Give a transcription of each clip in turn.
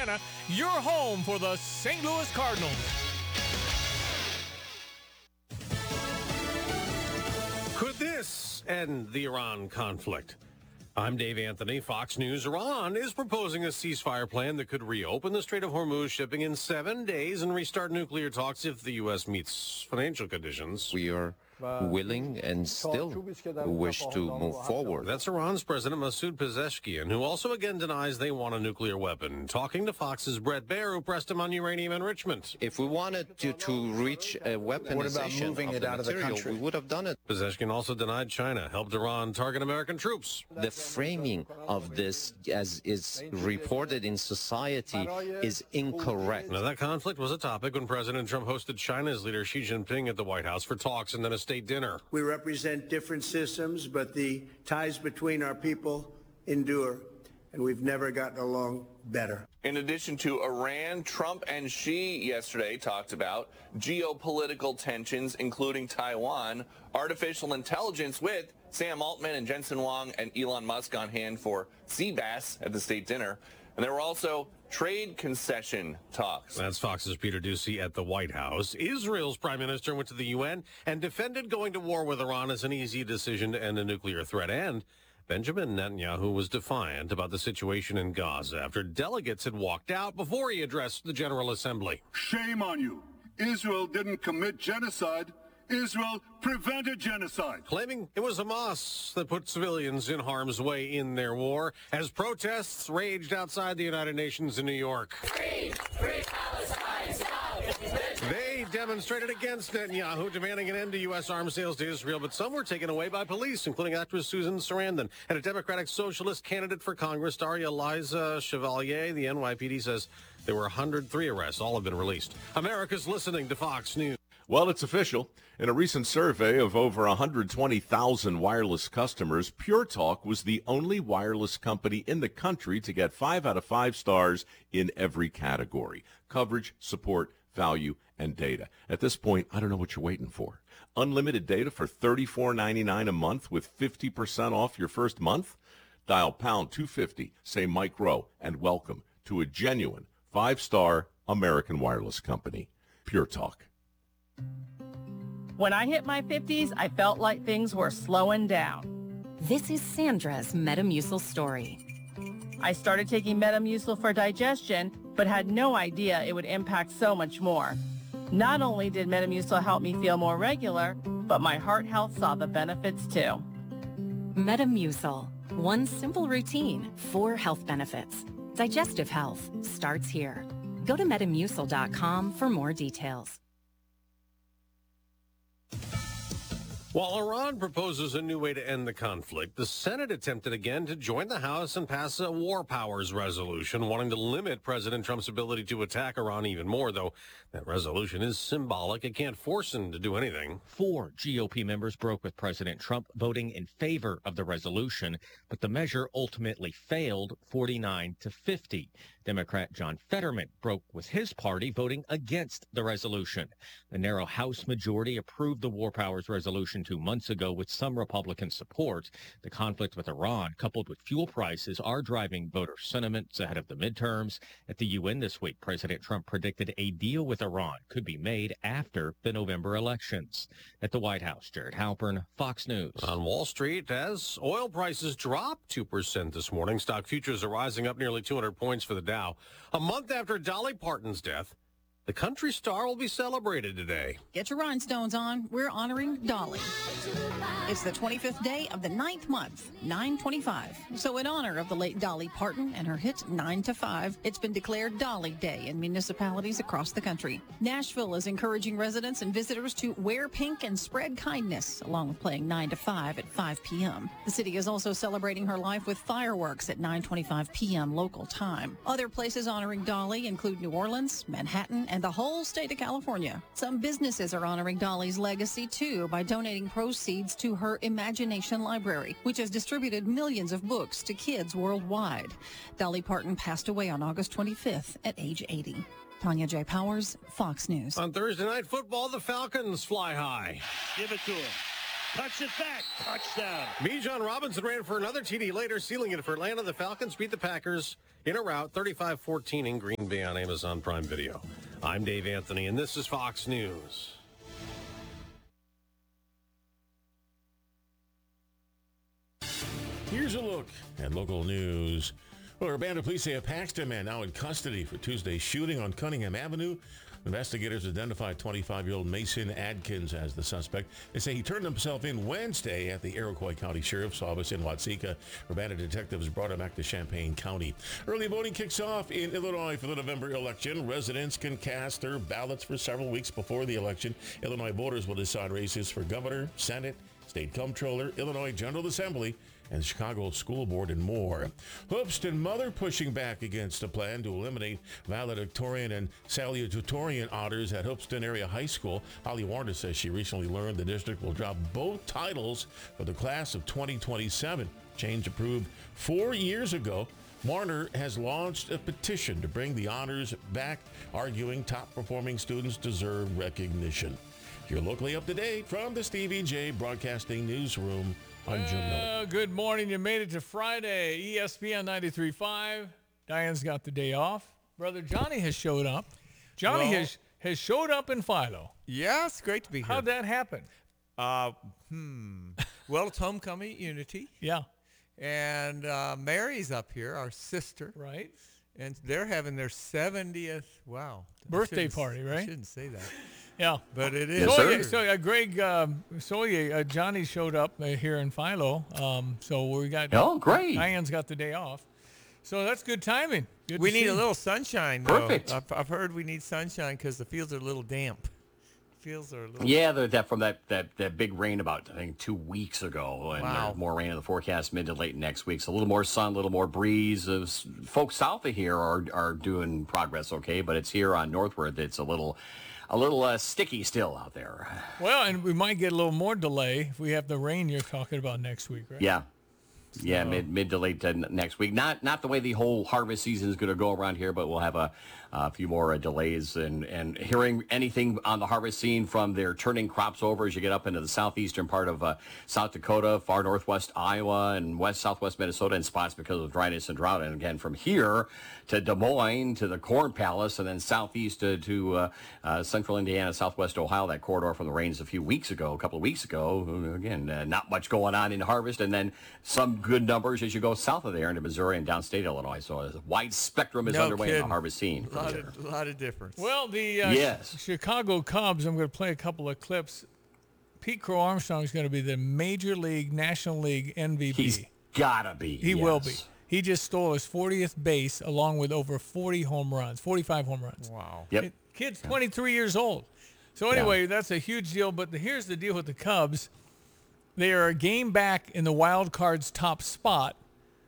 Louisiana, your home for the St. Louis Cardinals. Could this end the Iran conflict? I'm Dave Anthony, Fox News. Iran is proposing a ceasefire plan that could reopen the Strait of Hormuz shipping in 7 days and restart nuclear talks if the U.S. meets financial conditions. We are willing and still wish to move forward. That's Iran's President Masoud Pezeshkian, who also again denies they want a nuclear weapon, talking to Fox's Brett Baer, who pressed him on uranium enrichment. If we wanted to reach a weaponization what about moving it out of the country? We would have done it. Pezeshkian also denied China helped Iran target American troops. The framing of this, as is reported in society, is incorrect. Now, that conflict was a topic when President Trump hosted China's leader Xi Jinping at the White House for talks and then a state dinner. We represent different systems, but the ties between our people endure, and we've never gotten along better. In addition to Iran, Trump and Xi yesterday talked about geopolitical tensions, including Taiwan, artificial intelligence with Sam Altman and Jensen Huang and Elon Musk on hand for sea bass at the state dinner. And there were also trade concession talks. That's Fox's Peter Doocy at the White House. Israel's prime minister went to the UN and defended going to war with Iran as an easy decision to end a nuclear threat. And Benjamin Netanyahu was defiant about the situation in Gaza after delegates had walked out before he addressed the General Assembly. Shame on you. Israel didn't commit genocide. Israel prevented genocide. Claiming it was Hamas that put civilians in harm's way in their war as protests raged outside the United Nations in New York. Free Palestine, stop! They demonstrated against Netanyahu, demanding an end to U.S. arms sales to Israel, but some were taken away by police, including actress Susan Sarandon and a Democratic Socialist candidate for Congress, Daria Liza Chevalier. The NYPD says there were 103 arrests. All have been released. America's listening to Fox News. Well, it's official. In a recent survey of over 120,000 wireless customers, Pure Talk was the only wireless company in the country to get 5 out of 5 stars in every category: coverage, support, value, and data. At this point, I don't know what you're waiting for. Unlimited data for $34.99 a month with 50% off your first month? Dial pound 250, say Mike Rowe, and welcome to a genuine 5-star American wireless company. Pure Talk. When I hit my 50s, I felt like things were slowing down. This is Sandra's Metamucil story. I started taking Metamucil for digestion, but had no idea it would impact so much more. Not only did Metamucil help me feel more regular, but my heart health saw the benefits too. Metamucil. One simple routine, 4 health benefits. Digestive health starts here. Go to Metamucil.com for more details. While Iran proposes a new way to end the conflict, the Senate attempted again to join the House and pass a war powers resolution wanting to limit President Trump's ability to attack Iran even more, though that resolution is symbolic. It can't force him to do anything. 4 GOP members broke with President Trump voting in favor of the resolution, but the measure ultimately failed 49-50. Democrat John Fetterman broke with his party, voting against the resolution. The narrow House majority approved the war powers resolution 2 months ago with some Republican support. The conflict with Iran, coupled with fuel prices, are driving voter sentiments ahead of the midterms. At the UN this week, President Trump predicted a deal with Iran could be made after the November elections. At the White House, Jared Halpern, Fox News. On Wall Street, as oil prices dropped 2% this morning, stock futures are rising up nearly 200 points for the Dow. A month after Dolly Parton's death, the country star will be celebrated today. Get your rhinestones on. We're honoring Dolly. It's the 25th day of the 9th month, 9/25. So in honor of the late Dolly Parton and her hit 9 to 5, it's been declared Dolly Day in municipalities across the country. Nashville is encouraging residents and visitors to wear pink and spread kindness, along with playing 9 to 5 at 5 p.m. The city is also celebrating her life with fireworks at 9:25 p.m. local time. Other places honoring Dolly include New Orleans, Manhattan, and the whole state of California. Some businesses are honoring Dolly's legacy, too, by donating proceeds to her Imagination Library, which has distributed millions of books to kids worldwide. Dolly Parton passed away on August 25th at age 80. Tanya J. Powers, Fox News. On Thursday Night Football, the Falcons fly high. Give it to him. Cuts it back. Touchdown. Bijan Robinson ran for another TD later, sealing it for Atlanta. The Falcons beat the Packers in a rout, 35-14 in Green Bay on Amazon Prime Video. I'm Dave Anthony, and this is Fox News. Here's a look at local news. Well, Urbana police say a Paxton man now in custody for Tuesday's shooting on Cunningham Avenue. Investigators identified 25-year-old Mason Adkins as the suspect. They say he turned himself in Wednesday at the Iroquois County Sheriff's Office in Watseka. Urbana detectives brought him back to Champaign County. Early voting kicks off in Illinois for the November election. Residents can cast their ballots for several weeks before the election. Illinois voters will decide races for governor, Senate, state comptroller, Illinois General Assembly, and Chicago School Board, and more. Hoopeston mother pushing back against a plan to eliminate valedictorian and salutatorian honors at Hoopeston Area High School. Holly Warner says she recently learned the district will drop both titles for the class of 2027. Change approved 4 years ago. Warner has launched a petition to bring the honors back, arguing top-performing students deserve recognition. You're locally up to date from the Stevie J Broadcasting Newsroom. I'm Jim Miller. Good morning. You made it to Friday. ESPN 93.5. Diane's got the day off. Brother Johnny has showed up. Johnny has showed up in Philo. Yeah, it's great to be here. How'd that happen? Well, it's homecoming at Unity. Yeah. And Mary's up here, our sister. Right. And they're having their 70th, birthday party, right? I shouldn't say that. Yeah. But it is. Yes, so Greg, Johnny showed up here in Philo. So we got. Oh, great. Diane's got the day off. So that's good timing. Good we to need see. a little sunshine, though. Perfect. I've heard we need sunshine because the fields are a little damp. Yeah, from that big rain about, I think, 2 weeks ago. And there's more rain in the forecast mid to late next week. So a little more sun, a little more breeze. Folks south of here are doing progress okay, but it's here on northward that's a little sticky still out there. Well, and we might get a little more delay if we have the rain you're talking about next week, right? Yeah. Yeah, mid to late next week. Not the way the whole harvest season is going to go around here, but we'll have a few more delays. And hearing anything on the harvest scene from their turning crops over as you get up into the southeastern part of South Dakota, far northwest Iowa, and southwest Minnesota in spots because of dryness and drought. And again, from here to Des Moines to the Corn Palace, and then southeast to central Indiana, southwest Ohio, that corridor from the rains a couple of weeks ago. Again, not much going on in harvest, and then some good numbers as you go south of there into Missouri and downstate Illinois. So a wide spectrum is underway in the harvest scene. A lot of difference. Well, the Chicago Cubs, I'm going to play a couple of clips. Pete Crow Armstrong is going to be the Major League, National League MVP. He's got to be. He will be. He just stole his 40th base along with over 45 home runs. Wow. Yep. Kid's 23 years old. So anyway, that's a huge deal. But here's the deal with the Cubs. They are a game back in the wild card's top spot.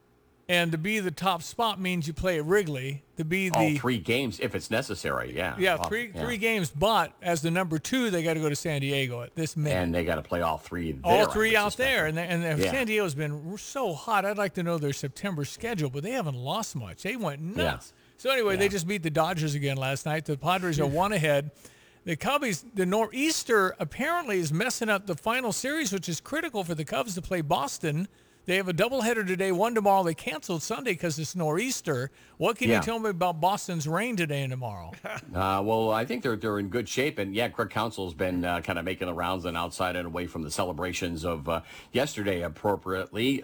And to be the top spot means you play at Wrigley. To be all 3 games if it's necessary, yeah. Yeah, three games. But as the number 2, they got to go to San Diego at this minute. And they got to play all 3 there. All 3 out there. And San Diego's been so hot. I'd like to know their September schedule, but they haven't lost much. They went nuts. Yeah. So anyway, they just beat the Dodgers again last night. The Padres are 1 ahead. The Cubbies, the Nor'easter apparently is messing up the final series, which is critical for the Cubs to play Boston. They have a doubleheader today, 1 tomorrow. They canceled Sunday because it's Nor'easter. What can you tell me about Boston's rain today and tomorrow? Well, I think they're in good shape. And, Greg Counsell's been kind of making the rounds and outside and away from the celebrations of yesterday appropriately.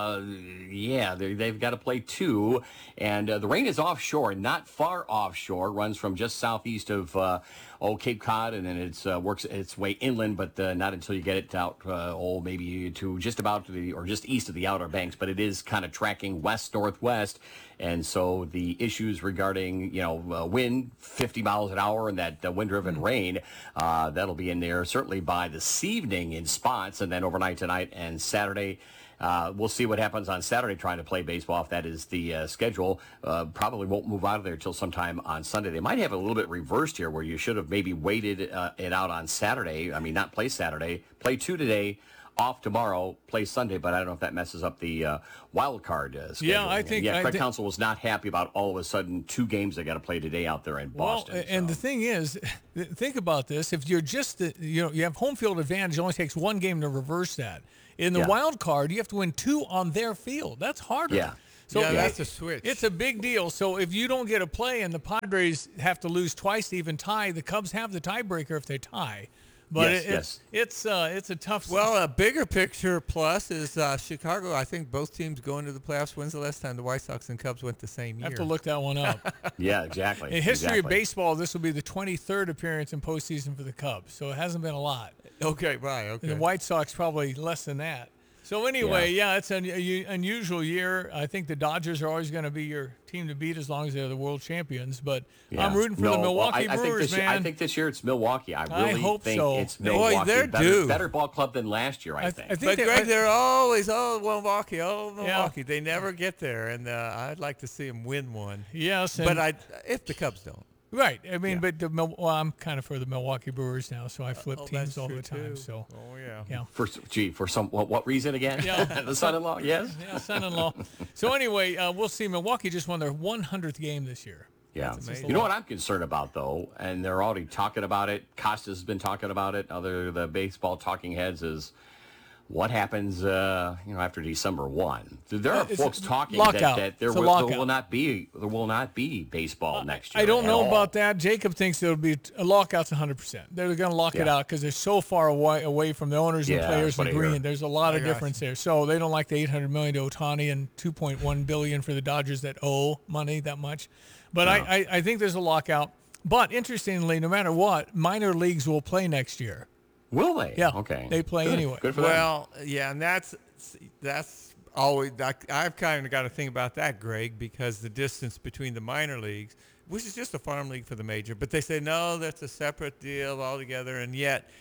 They've got to play 2. And the rain is offshore, not far offshore. Runs from just southeast of Cape Cod, and then it works its way inland, but not until you get it out, maybe to just about just east of the Outer Banks. But it is kind of tracking west-northwest, and so the issues regarding, wind, 50 miles an hour, and that wind-driven rain, that'll be in there certainly by this evening in spots, and then overnight tonight and Saturday. We'll see what happens on Saturday trying to play baseball, if that is the schedule. Probably won't move out of there till sometime on Sunday. They might have it a little bit reversed here, where you should have maybe waited it out on Saturday. I mean, not play Saturday. Play 2 today, off tomorrow, play Sunday, but I don't know if that messes up the wild card schedule. Yeah, I think. Craig Counsell was not happy about all of a sudden 2 games they got to play today out there in Boston. Well, and the thing is, think about this: if you're just you have home field advantage, it only takes 1 game to reverse that. In the wild card, you have to win 2 on their field. That's harder. Yeah. So that's a switch. It's a big deal. So if you don't get a play and the Padres have to lose twice to even tie, the Cubs have the tiebreaker if they tie. But it's a tough. Well, a bigger picture plus is Chicago. I think both teams going to the playoffs. When's the last time the White Sox and Cubs went the same year? I have to look that one up. Yeah, exactly. In history of baseball, this will be the 23rd appearance in postseason for the Cubs. So it hasn't been a lot. Okay, right. Okay. And the White Sox probably less than that. So anyway, it's an unusual year. I think the Dodgers are always going to be your team to beat as long as they're the world champions. But I'm rooting for the Milwaukee Brewers, man. I think this year it's Milwaukee. I really hope think so. it's Milwaukee. Boy, they're due. Better ball club than last year, I think. But Greg, they're always Milwaukee. Yeah. They never get there, and I'd like to see them win one. Yes, but if the Cubs don't. Right. I mean, but I'm kind of for the Milwaukee Brewers now, so I flip teams all the time. Too. So. Oh yeah. Yeah. For some what reason again? Yeah. The son-in-law. Yes. Yeah, son-in-law. So anyway, we'll see. Milwaukee just won their 100th game this year. Yeah. You know what I'm concerned about though, and they're already talking about it. Costas has been talking about it. The baseball talking heads is. What happens, after December 1? There are folks talking that there will not be baseball next year. I don't know about that. Jacob thinks there'll be a lockout's 100%. They're going to lock it out because they're so far away from the owners and players agreeing. There's a lot of difference there. So they don't like the $800 million to Ohtani and $2.1 billion for the Dodgers that owe money that much. But I think there's a lockout. But interestingly, no matter what, minor leagues will play next year. Will they? Yeah. Okay. They play anyway. Good for them. Well, yeah, and that's always. I've kind of got to think about that, Greg, because the distance between the minor leagues, which is just a farm league for the major, but they say no, that's a separate deal altogether, and yet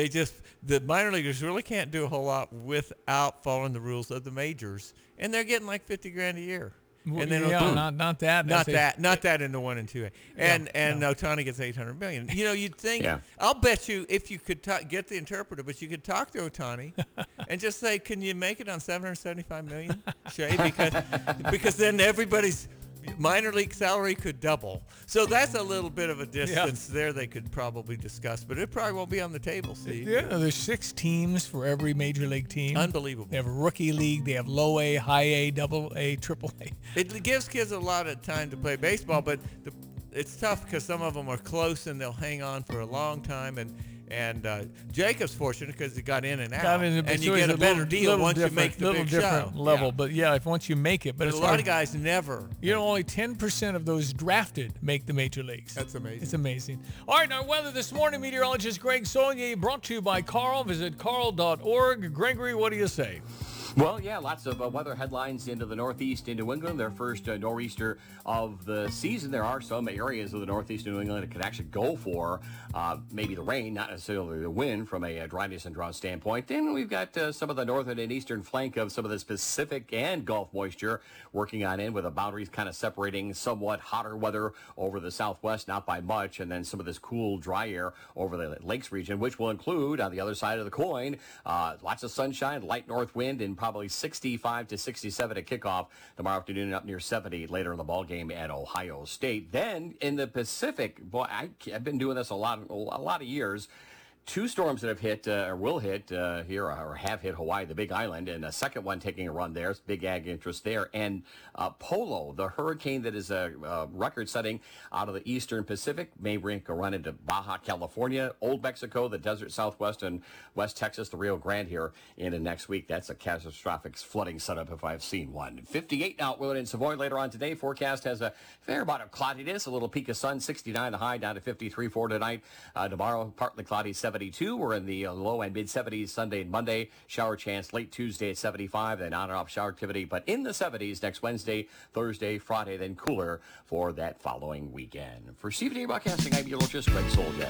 the minor leaguers really can't do a whole lot without following the rules of the majors, and they're getting like $50,000 a year. And then not that in the 1 and 2A. And Ohtani gets $800 million. You'd think. Yeah. I'll bet you if you could get the interpreter, but you could talk to Ohtani and just say, "Can you make it on $775 million, Shay?" Because then everybody's minor league salary could double. So that's a little bit of a distance there they could probably discuss, but it probably won't be on the table, Steve. Yeah, there's 6 teams for every major league team. Unbelievable. They have a rookie league. They have low A, high A, double A, triple A. It gives kids a lot of time to play baseball, but it's tough because some of them are close and they'll hang on for a long time. And Jacob's fortunate because he got in and out, and you get a better deal once you make the big shot. Level, yeah. But yeah, once you make it, but it's a lot of guys never. Only 10% of those drafted make the major leagues. That's amazing. It's amazing. All right, our weather this morning, meteorologist Greg Saulnier, brought to you by Carl. Visit carl.org. Gregory, what do you say? Well, yeah, lots of weather headlines into the Northeast, in New England, their first nor'easter of the season. There are some areas of the Northeast New England that could actually go for maybe the rain, not necessarily the wind from a dryness and drought standpoint. Then we've got some of the northern and eastern flank of some of the Pacific and Gulf moisture working on in with the boundaries kind of separating somewhat hotter weather over the southwest, not by much, and then some of this cool, dry air over the lakes region, which will include, on the other side of the coin, lots of sunshine, light north wind, and probably 65 to 67 at kickoff tomorrow afternoon, up near 70 later in the ball game at Ohio State. Then in the Pacific, boy, I've been doing this a lot of years. 2 storms that have hit or will hit here or have hit Hawaii, the Big Island, and a second one taking a run there. It's big ag interest there. And Polo, the hurricane that is record-setting out of the eastern Pacific, may make a run into Baja California, Old Mexico, the desert Southwest, and West Texas, the Rio Grande here into next week. That's a catastrophic flooding setup if I've seen one. 58 now at Willard and Savoy later on today. Forecast has a fair amount of cloudiness, a little peak of sun, 69 the high, down to 53 for tonight. Tomorrow, partly cloudy, 72. We're in the low and mid-70s Sunday and Monday. Shower chance late Tuesday at 75, then on and off shower activity. But in the 70s next Wednesday, Thursday, Friday, then cooler for that following weekend. For CBD Broadcasting, I'm meteorologist Greg Soldier.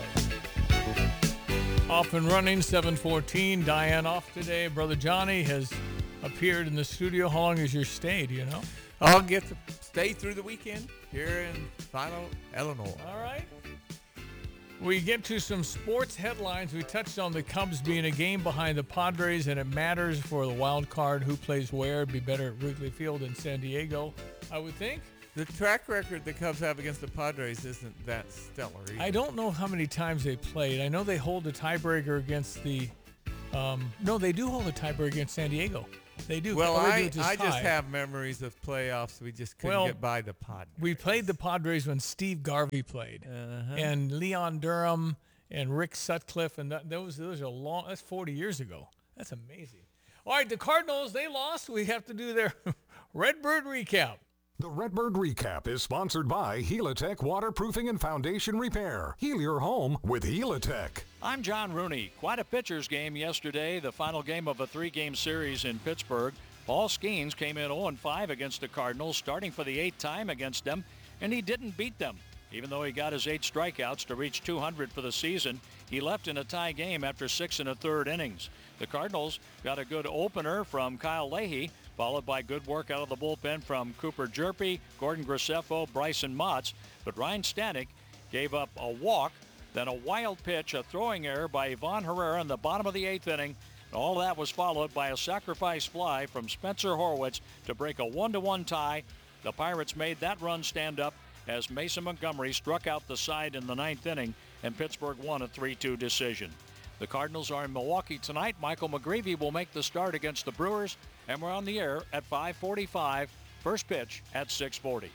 Off and running, 7:14. Diane off today. Brother Johnny has appeared in the studio. How long is your stay, do you know? I'll get to stay through the weekend here in Philo, Illinois. All right. We get to some sports headlines. We touched on the Cubs being a game behind the Padres, and it matters for the wild card who plays where. It'd be better at Wrigley Field in San Diego, I would think. The track record the Cubs have against the Padres isn't that stellar either. I don't know how many times they played. I know they hold a tiebreaker against the no, they do hold a tiebreaker against San Diego. They do. Well, I just have memories of playoffs. We just couldn't get by the Padres. We played the Padres when Steve Garvey played, and Leon Durham and Rick Sutcliffe, and those are long. That's 40 years ago. That's amazing. All right, the Cardinals, they lost. We have to do their Redbird recap. The Redbird Recap is sponsored by Helitech Waterproofing and Foundation Repair. Heal your home with Helitech. I'm John Rooney. Quite a pitcher's game yesterday, the final game of a 3-game series in Pittsburgh. Paul Skeens came in 0-5 against the Cardinals, starting for the 8th time against them, and he didn't beat them. Even though he got his 8 strikeouts to reach 200 for the season, he left in a tie game after 6 1/3 innings. The Cardinals got a good opener from Kyle Leahy, followed by good work out of the bullpen from Cooper Jerpy, Gordon Graceffo, Bryson Motts. But Ryan Stanek gave up a walk, then a wild pitch, a throwing error by Ivan Herrera in the bottom of the 8th inning. And all that was followed by a sacrifice fly from Spencer Horwitz to break a 1-1 tie. The Pirates made that run stand up as Mason Montgomery struck out the side in the 9th inning, and Pittsburgh won a 3-2 decision. The Cardinals are in Milwaukee tonight. Michael McGreevy will make the start against the Brewers, and we're on the air at 5:45. First pitch at 6:40.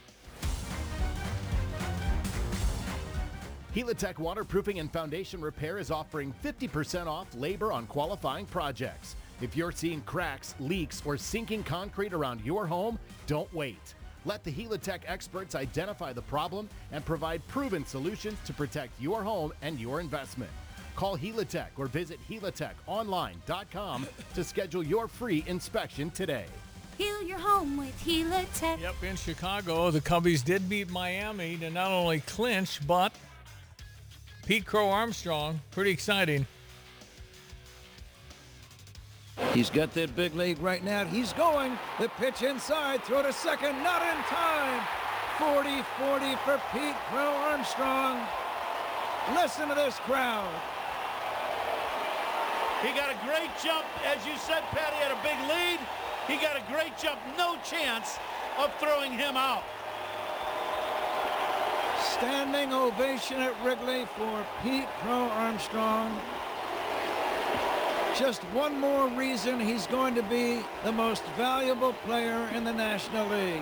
Helitech Waterproofing and Foundation Repair is offering 50% off labor on qualifying projects. If you're seeing cracks, leaks, or sinking concrete around your home, don't wait. Let the Helitech experts identify the problem and provide proven solutions to protect your home and your investment. Call Helitech or visit helitechonline.com to schedule your free inspection today. Heal your home with Helitech. Yep, in Chicago, the Cubbies did beat Miami to not only clinch, but Pete Crow Armstrong. Pretty exciting. He's got that big lead right now. He's going. The pitch inside. Throw to second. Not in time. 40-40 for Pete Crow Armstrong. Listen to this crowd. He got a great jump. As you said, Pat, he had a big lead. He got a great jump. No chance of throwing him out. Standing ovation at Wrigley for Pete Crow Armstrong. Just one more reason he's going to be the most valuable player in the National League.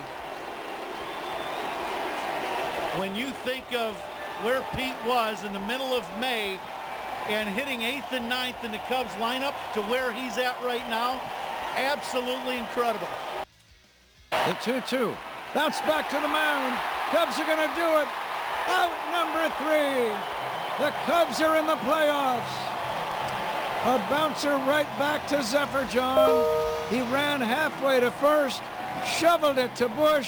When you think of where Pete was in the middle of May and hitting 8th and 9th in the Cubs lineup to where he's at right now, absolutely incredible. The 2-2. Bounce back to the mound. Cubs are going to do it. Out number 3. The Cubs are in the playoffs. A bouncer right back to Zephyr John. He ran halfway to first, shoveled it to Bush.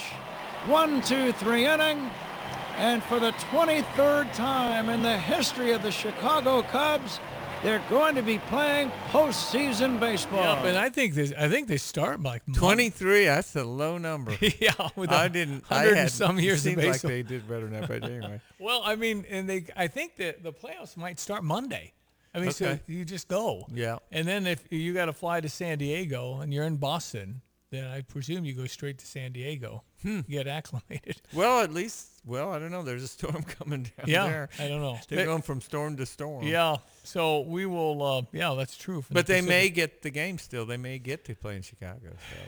1-2-3 inning. And for the 23rd time in the history of the Chicago Cubs, they're going to be playing postseason baseball. Yeah, but I think they start like 23. That's a low number. Yeah, with I didn't. 100 and some years of baseball. Seems baseball. like they did better than that, but anyway. Well, I mean, and I think that the playoffs might start Monday. I mean, so you just go. Yeah. And then if you got to fly to San Diego and you're in Boston, then I presume you go straight to San Diego. Get acclimated. Well, at least, I don't know. There's a storm coming down there. I don't know. They're going from storm to storm. Yeah. So we will, that's true. But they may get the game still. They may get to play in Chicago. So.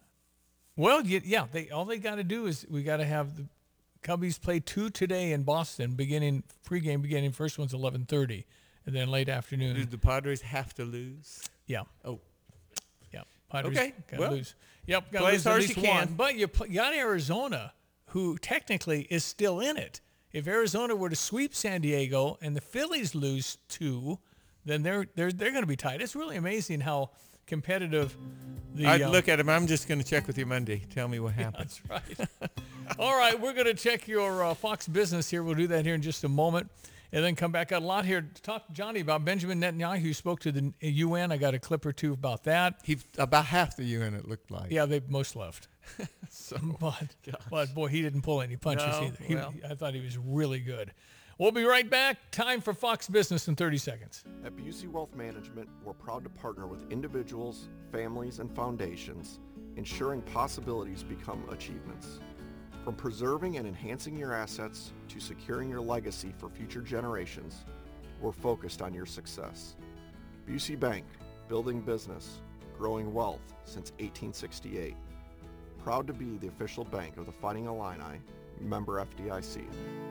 Well, all they got to do is we got to have the Cubbies play 2 today in Boston, pregame beginning. First one's 11:30. And then late afternoon. Do the Padres have to lose? Yeah. Oh. Yeah. Padres gotta lose. Yep. Got to play lose as hard at as least you can. one. But you got Arizona, who technically is still in it. If Arizona were to sweep San Diego and the Phillies lose 2, then they're going to be tied. It's really amazing how competitive I'd look at him. I'm just going to check with you Monday. Tell me what happens. That's right. All right. We're going to check your Fox Business here. We'll do that here in just a moment. And then come back. Got a lot here to talk to Johnny about. Benjamin Netanyahu, who spoke to the UN. I got a clip or two about that. About half the UN, it looked like. Yeah, they most left. But boy, he didn't pull any punches either. I thought he was really good. We'll be right back. Time for Fox Business in 30 seconds. At Busey Wealth Management, we're proud to partner with individuals, families, and foundations, ensuring possibilities become achievements. From preserving and enhancing your assets to securing your legacy for future generations, we're focused on your success. Busey Bank, building business, growing wealth since 1868. Proud to be the official bank of the Fighting Illini, member FDIC.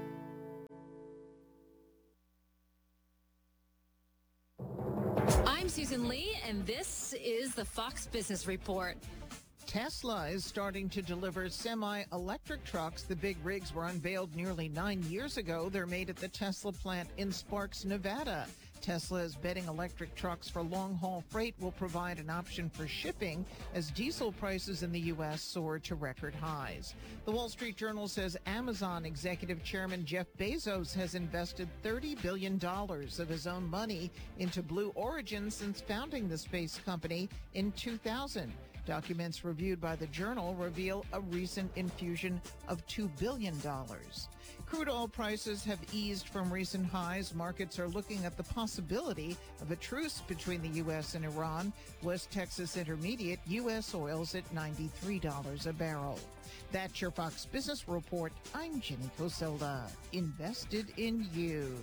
I'm Susan Lee, and this is the Fox Business Report. Tesla is starting to deliver semi-electric trucks. The big rigs were unveiled nearly 9 years ago. They're made at the Tesla plant in Sparks, Nevada. Tesla is betting electric trucks for long-haul freight will provide an option for shipping as diesel prices in the U.S. soar to record highs. The Wall Street Journal says Amazon executive chairman Jeff Bezos has invested $30 billion of his own money into Blue Origin since founding the space company in 2000. Documents reviewed by the Journal reveal a recent infusion of $2 billion. Crude oil prices have eased from recent highs. Markets are looking at the possibility of a truce between the U.S. and Iran. West Texas Intermediate U.S. oil's at $93 a barrel. That's your Fox Business Report. I'm Jenny Coselda. Invested in you.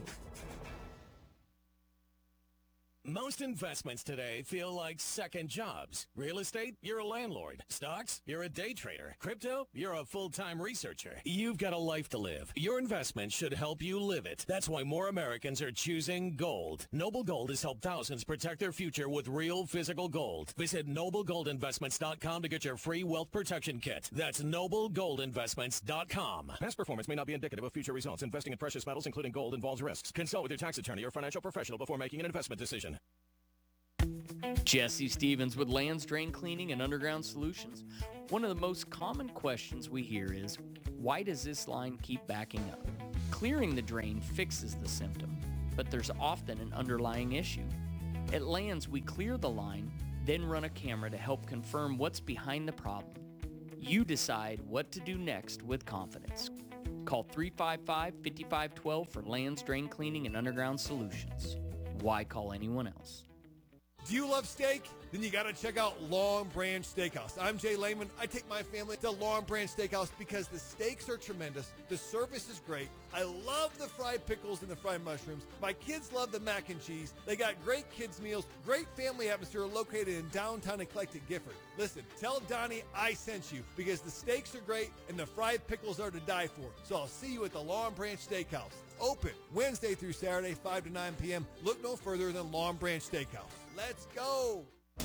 Most investments today feel like second jobs. Real estate, you're a landlord. Stocks, you're a day trader. Crypto, you're a full-time researcher. You've got a life to live. Your investment should help you live it. That's why more Americans are choosing gold. Noble Gold has helped thousands protect their future with real physical gold. Visit NobleGoldInvestments.com to get your free wealth protection kit. That's NobleGoldInvestments.com. Past performance may not be indicative of future results. Investing in precious metals, including gold, involves risks. Consult with your tax attorney or financial professional before making an investment decision. Jesse Stevens with Lands Drain Cleaning and Underground Solutions. One of the most common questions we hear is, why does this line keep backing up? Clearing the drain fixes the symptom, but there's often an underlying issue. At Lands, we clear the line, then run a camera to help confirm what's behind the problem. You decide what to do next with confidence. Call 355-5512 for Lands Drain Cleaning and Underground Solutions. Why call anyone else? Do you love steak? Then you got to check out Long Branch Steakhouse. I'm Jay Lehman. I take my family to Long Branch Steakhouse because the steaks are tremendous. The service is great. I love the fried pickles and the fried mushrooms. My kids love the mac and cheese. They got great kids meals, great family atmosphere located in downtown eclectic Gifford. Listen, tell Donnie I sent you because the steaks are great and the fried pickles are to die for. So I'll see you at the Long Branch Steakhouse. Open Wednesday through Saturday, 5 to 9 p.m. Look no further than Long Branch Steakhouse. Let's go.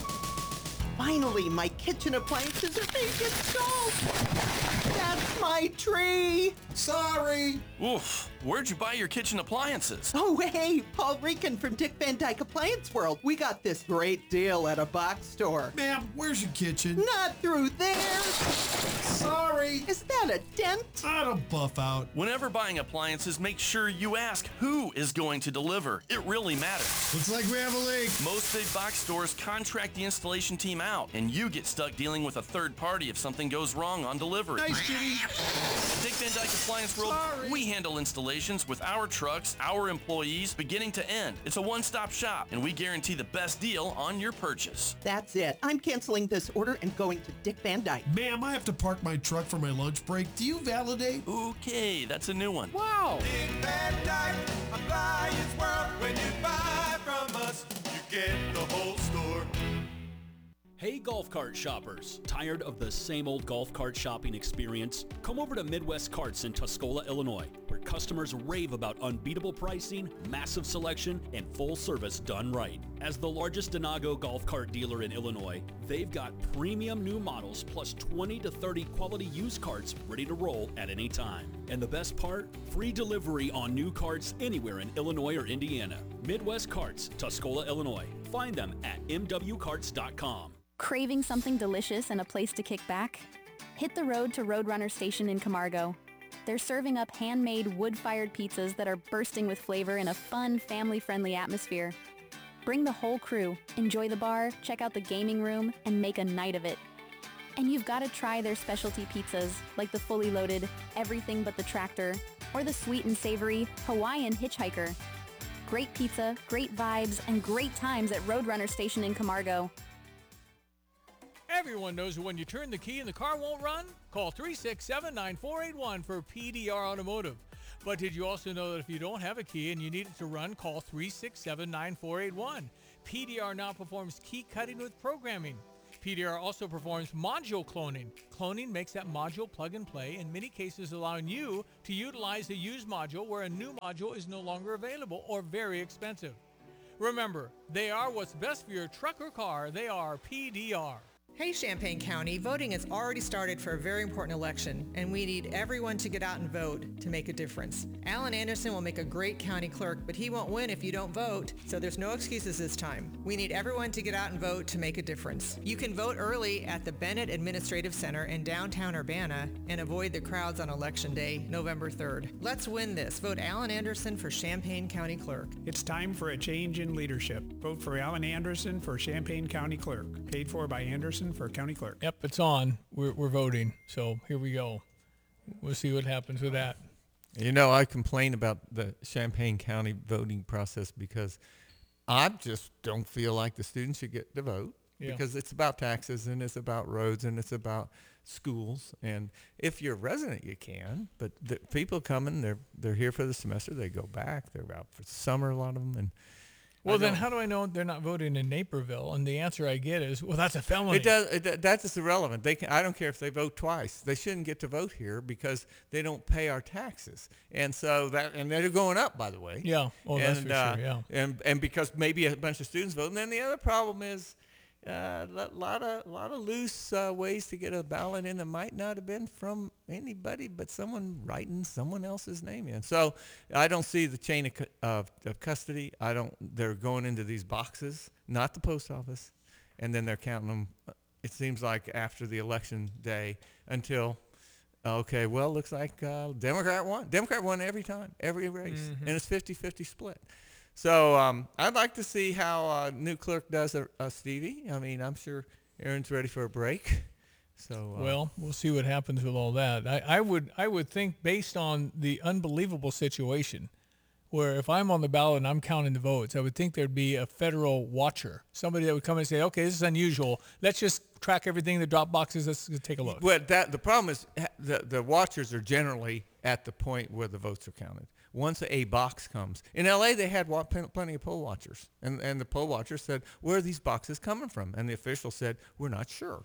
Finally, my kitchen appliances are being installed. That's my tree. Sorry. Oof. Where'd you buy your kitchen appliances? Oh, hey, Paul Rican from Dick Van Dyke Appliance World. We got this great deal at a box store. Ma'am, where's your kitchen? Not through there. Sorry. Is that a dent? I don't buff out. Whenever buying appliances, make sure you ask who is going to deliver. It really matters. Looks like we have a leak. Most big box stores contract the installation team out, and you get stuck dealing with a third party if something goes wrong on delivery. Nice, Jimmy. Dick Van Dyke Appliance World, we handle installations with our trucks, our employees, beginning to end. It's a one-stop shop, and we guarantee the best deal on your purchase. That's it. I'm canceling this order and going to Dick Van Dyke. Ma'am, I have to park my truck for my lunch break. Do you validate? Okay, that's a new one. Wow. Dick Van Dyke Appliance World. When you buy from us, you get the whole store. Hey golf cart shoppers, tired of the same old golf cart shopping experience? Come over to Midwest Carts in Tuscola, Illinois, where customers rave about unbeatable pricing, massive selection, and full service done right. As the largest Denago golf cart dealer in Illinois, they've got premium new models plus 20 to 30 quality used carts ready to roll at any time. And the best part? Free delivery on new carts anywhere in Illinois or Indiana. Midwest Carts, Tuscola, Illinois. Find them at mwcarts.com. Craving something delicious and a place to kick back? Hit the road to Roadrunner Station in Camargo. They're serving up handmade wood-fired pizzas that are bursting with flavor in a fun, family-friendly atmosphere. Bring the whole crew, enjoy the bar, check out the gaming room, and make a night of it. And you've got to try their specialty pizzas, like the fully loaded Everything But the Tractor, or the sweet and savory Hawaiian Hitchhiker. Great pizza, great vibes, and great times at Roadrunner Station in Camargo. Everyone knows that when you turn the key and the car won't run, call 367-9481 for PDR Automotive. But did you also know that if you don't have a key and you need it to run, call 367-9481. PDR now performs key cutting with programming. PDR also performs module cloning. Cloning makes that module plug and play, in many cases allowing you to utilize a used module where a new module is no longer available or very expensive. Remember, they are what's best for your truck or car. They are PDR. Hey Champaign County, voting has already started for a very important election, and we need everyone to get out and vote to make a difference. Alan Anderson will make a great county clerk, but he won't win if you don't vote, so there's no excuses this time. We need everyone to get out and vote to make a difference. You can vote early at the Bennett Administrative Center in downtown Urbana and avoid the crowds on Election Day, November 3rd. Let's win this. Vote Alan Anderson for Champaign County Clerk. It's time for a change in leadership. Vote for Alan Anderson for Champaign County Clerk. Paid for by Anderson for County Clerk. Yep, it's on. We're voting. So here we go. We'll see what happens with that. You know, I complain about the Champaign County voting process because I just don't feel like the students should get to vote because it's about taxes and it's about roads and it's about schools. And if you're a resident, you can. But the people coming, they're here for the semester. They go back. They're out for summer, a lot of them. And well, then how do I know they're not voting in Naperville? And the answer I get is, well, that's a felony. That's just irrelevant. I don't care if they vote twice. They shouldn't get to vote here because they don't pay our taxes. And so and they're going up, by the way. Yeah. Oh, that's for sure. Yeah. And because maybe a bunch of students vote. And then the other problem is a lot of loose ways to get a ballot in that might not have been from anybody but someone writing someone else's name in. So I don't see the chain of custody. They're going into these boxes, not the post office, and then they're counting them. It seems like after the election day until, okay, well, looks like Democrat won. Democrat won every time, every race, and it's 50-50 split. So I'd like to see how new clerk does Stevie. I mean, I'm sure Aaron's ready for a break. So well, we'll see what happens with all that. I would think based on the unbelievable situation where if I'm on the ballot and I'm counting the votes, I would think there'd be a federal watcher, somebody that would come and say, okay, this is unusual. Let's just track everything in the drop boxes. Let's take a look. Well, the problem is the watchers are generally at the point where the votes are counted. Once a box comes. In L.A., they had plenty of poll watchers. And the poll watchers said, where are these boxes coming from? And the official said, we're not sure.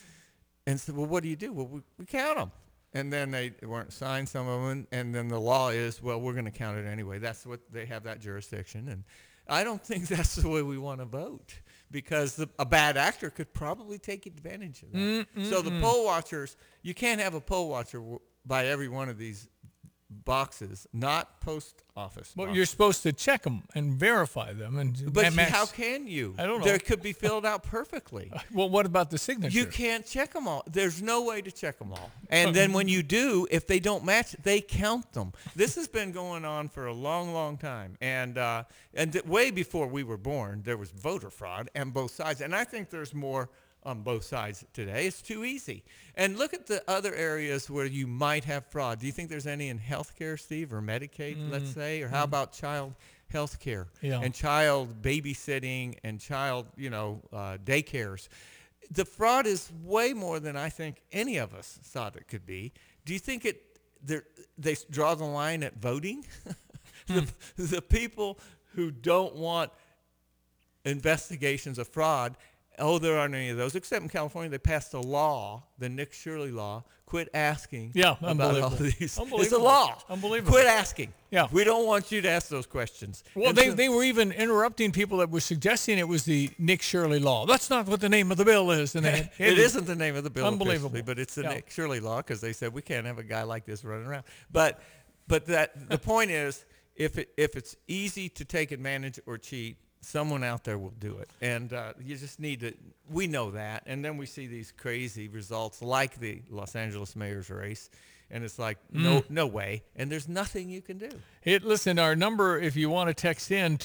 And said, well, what do you do? Well, we count them. And then they weren't signed, some of them. And then the law is, well, we're going to count it anyway. That's what they have, that jurisdiction. And I don't think that's the way we want to vote because a bad actor could probably take advantage of that. So the poll watchers, you can't have a poll watcher by every one of these boxes, not post office. Well, you're supposed to check them and verify them, but how can you? I don't know. They could be filled out perfectly. Well, what about the signature? You can't check them all. There's no way to check them all. And then when you do, if they don't match, they count them. This has been going on for a long, long time, and way before we were born, there was voter fraud on both sides, and I think there's more on both sides today. It's too easy. And look at the other areas where you might have fraud. Do you think there's any in healthcare, Steve, or Medicaid, let's say? Or how about child health care and child babysitting and child, daycares? The fraud is way more than I think any of us thought it could be. Do you think they draw the line at voting? The people who don't want investigations of fraud, there aren't any of those, except in California, they passed a law, the Nick Shirley law. Quit asking about all these. It's a law. Unbelievable. Quit asking. Yeah. We don't want you to ask those questions. Well, they were even interrupting people that were suggesting it was the Nick Shirley law. That's not what the name of the bill is. And it isn't the name of the bill, unbelievable, but it's the Nick Shirley law because they said we can't have a guy like this running around. But the point is, if it's easy to take advantage or cheat, someone out there will do it. And you just need to, we know that. And then we see these crazy results like the Los Angeles mayor's race. And it's like, no way. And there's nothing you can do. Listen, our number, if you want to text in,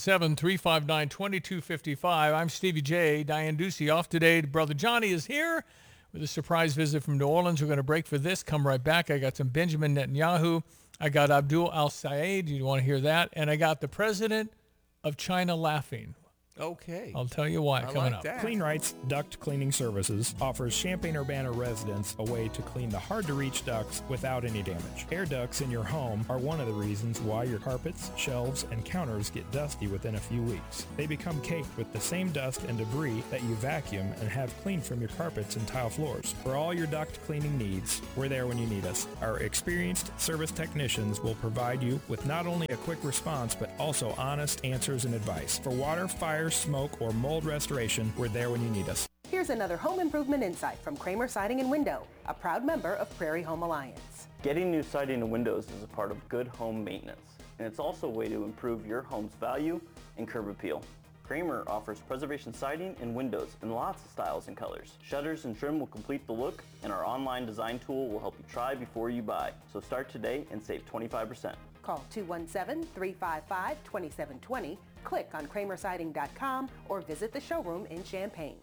217-359-2255. I'm Stevie J. Diane Ducey off today. Brother Johnny is here with a surprise visit from New Orleans. We're going to break for this. Come right back. I got some Benjamin Netanyahu I got Abdul Al-Sayed. You want to hear that? And I got the president of China laughing. Okay. I'll tell you why coming up. Clean Rights Duct Cleaning Services offers Champaign-Urbana residents a way to clean the hard-to-reach ducts without any damage. Air ducts in your home are one of the reasons why your carpets, shelves, and counters get dusty within a few weeks. They become caked with the same dust and debris that you vacuum and have cleaned from your carpets and tile floors. For all your duct cleaning needs, we're there when you need us. Our experienced service technicians will provide you with not only a quick response, but also honest answers and advice. For water, fire, smoke, or mold restoration, we're there when you need us. Here's another home improvement insight from Kramer Siding and Window, a proud member of Prairie Home Alliance. Getting new siding and windows is a part of good home maintenance, and it's also a way to improve your home's value and curb appeal. Kramer offers preservation siding and windows in lots of styles and colors. Shutters and trim will complete the look, and our online design tool will help you try before you buy. So start today and save 25%. Call 217-355-2720, click on kramersiding.com, or visit the showroom in Champaign.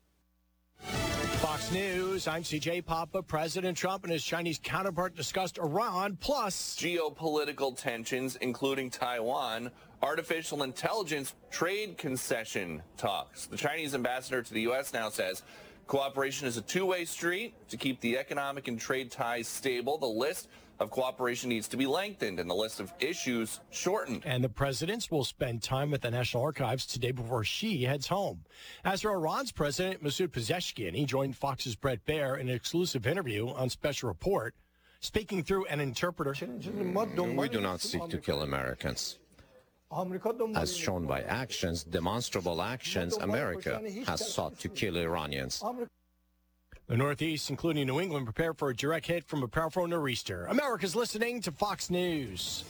Fox News, I'm CJ Papa. President Trump and his Chinese counterpart discussed Iran, plus geopolitical tensions, including Taiwan, artificial intelligence, trade concession talks. The Chinese ambassador to the U.S. now says cooperation is a two-way street to keep the economic and trade ties stable. The list of cooperation needs to be lengthened and the list of issues shortened. And the presidents will spend time at the National Archives today before she heads home. As for Iran's president, Masoud Pezeshkian, he joined Fox's Brett Baer in an exclusive interview on Special Report, speaking through an interpreter. We do not seek to kill Americans. As shown by actions, demonstrable actions, America has sought to kill Iranians. The Northeast, including New England, prepare for a direct hit from a powerful nor'easter. America's listening to Fox News.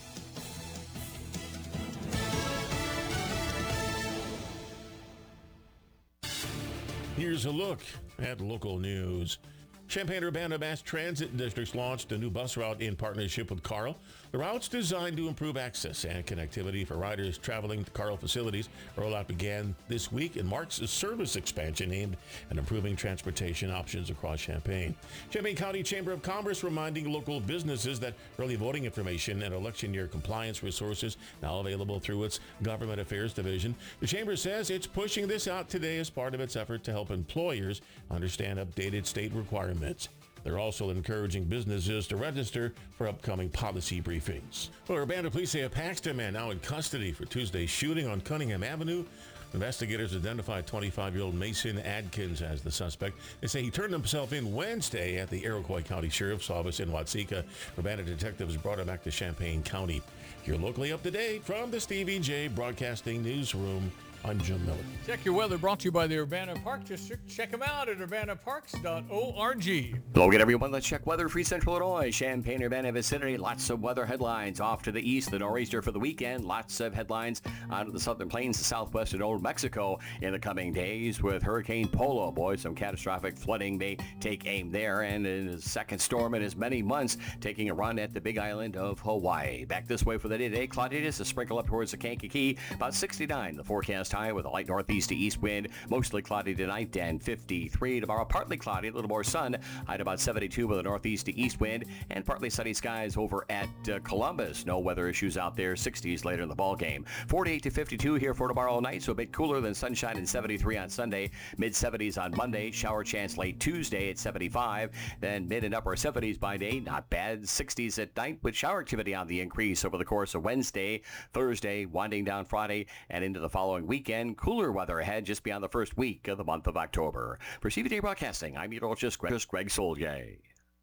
Here's a look at local news. Champaign-Urbana Mass Transit Districts launched a new bus route in partnership with Carl. The route's designed to improve access and connectivity for riders traveling to Carl facilities. The rollout began this week and marks a service expansion aimed at improving transportation options across Champaign. Champaign County Chamber of Commerce reminding local businesses that early voting information and election year compliance resources now available through its Government Affairs Division. The Chamber says it's pushing this out today as part of its effort to help employers understand updated state requirements. They're also encouraging businesses to register for upcoming policy briefings. Well, Urbana police say a Paxton man now in custody for Tuesday's shooting on Cunningham Avenue. Investigators identified 25-year-old Mason Adkins as the suspect. They say he turned himself in Wednesday at the Iroquois County Sheriff's Office in Watseka. Urbana detectives brought him back to Champaign County. You're locally up to date from the Stevie J Broadcasting Newsroom. I'm Jim Miller. Check your weather, brought to you by the Urbana Park District. Check them out at urbanaparks.org. Hello again, everyone. Let's check weather for Central Illinois. Champaign-Urbana vicinity. Lots of weather headlines. Off to the east, the nor'easter for the weekend. Lots of headlines out of the southern plains, the southwest, and old Mexico in the coming days with Hurricane Polo. Boy, some catastrophic flooding may take aim there. And in the second storm in as many months, taking a run at the Big Island of Hawaii. Back this way for the day-to-day. Cloudiness, a sprinkle up towards the Kankakee. About 69, the forecast high with a light northeast to east wind. Mostly cloudy tonight and 53. Tomorrow, partly cloudy, a little more sun. High at about 72 with a northeast to east wind. And partly sunny skies over at Columbus. No weather issues out there. 60s later in the ball game. 48 to 52 here for tomorrow night, so a bit cooler than sunshine and 73 on Sunday. Mid-70s on Monday. Shower chance late Tuesday at 75. Then mid and upper 70s by day. Not bad. 60s at night with shower activity on the increase over the course of Wednesday, Thursday, winding down Friday, and into the following weekend. Cooler weather ahead just beyond the first week of the month of October. For CVJ Broadcasting, I'm meteorologist Greg Solje.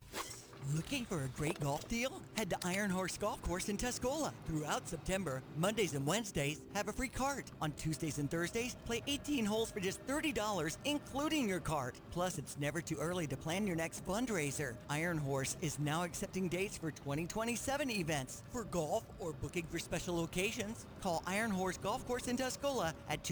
Looking for a great golf deal? Head to Iron Horse Golf Course in Tuscola. Throughout September, Mondays and Wednesdays have a free cart. On Tuesdays and Thursdays, play 18 holes for just $30, including your cart. Plus, it's never too early to plan your next fundraiser. Iron Horse is now accepting dates for 2027 events. For golf or booking for special occasions, call Iron Horse Golf Course in Tuscola at